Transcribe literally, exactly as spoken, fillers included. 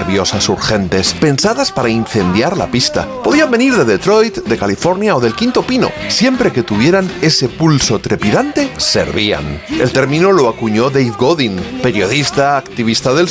nerviosas urgentes, pensadas para incendiar la pista. Podían venir de Detroit, de California o del Quinto Pino. Siempre que tuvieran ese pulso trepidante, servían. El término lo acuñó Dave Godin, periodista, activista del